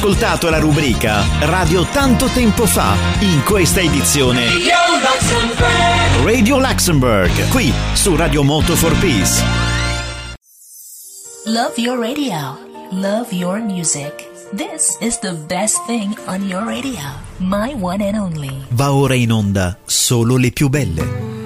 Ascoltato la rubrica Radio Tanto Tempo Fa in questa edizione Radio Luxembourg, qui su Radio Moto for Peace. Love your radio. Love your music. This is the best thing on your radio. My one and only. Va ora in onda Solo le più belle.